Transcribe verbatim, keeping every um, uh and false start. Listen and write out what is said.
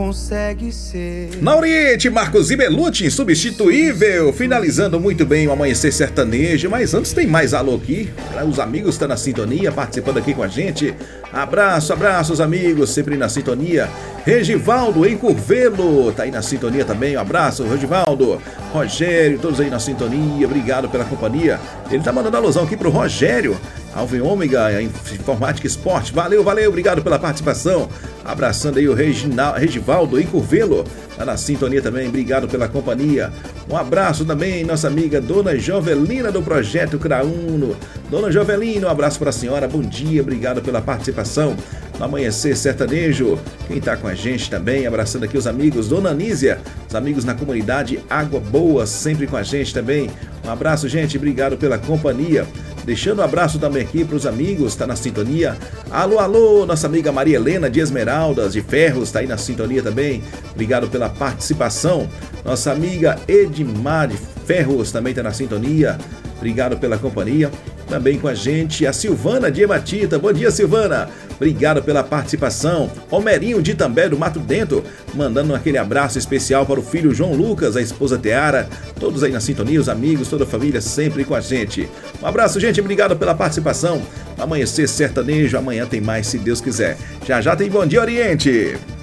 Consegue ser. Na Oriente, Marcos e Belucci, insubstituível. Finalizando muito bem o Amanhecer Sertanejo. Mas antes tem mais alô aqui. Os amigos estão na sintonia, participando aqui com a gente. Abraço, abraços, amigos, sempre na sintonia. Regivaldo em Curvelo, tá aí na sintonia também. Um abraço, Regivaldo. Rogério, todos aí na sintonia. Obrigado pela companhia. Ele tá mandando alusão aqui pro Rogério. Alvin Ômega, Informática Esporte. Valeu, valeu, obrigado pela participação. Abraçando aí o Reginal, Regivaldo em Curvelo, tá na sintonia também, obrigado pela companhia. Um abraço também, nossa amiga Dona Jovelina do Projeto Crauno. Dona Jovelina, um abraço para a senhora, bom dia, obrigado pela participação no Amanhecer Sertanejo. Quem tá com a gente também, abraçando aqui os amigos, Dona Anísia, os amigos na comunidade Água Boa, sempre com a gente também. Um abraço, gente, obrigado pela companhia. Deixando um abraço também aqui para os amigos, tá na sintonia. Alô, alô, nossa amiga Maria Helena de Esmeraldas, de Ferros, tá aí na sintonia também. Obrigado pela participação. Nossa amiga Edmar de Ferros também tá na sintonia. Obrigado pela companhia. Também com a gente a Silvana de Ematita. Bom dia, Silvana. Obrigado pela participação. Homerinho de Itambé do Mato Dentro, mandando aquele abraço especial para o filho João Lucas, a esposa Teara. Todos aí na sintonia, os amigos, toda a família sempre com a gente. Um abraço, gente. Obrigado pela participação. Amanhecer Sertanejo. Amanhã tem mais, se Deus quiser. Já já tem Bom Dia Oriente.